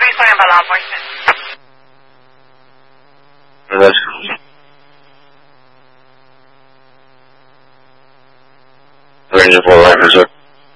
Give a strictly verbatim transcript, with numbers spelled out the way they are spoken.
sorry about law enforcement. That's Ranger for life, sir.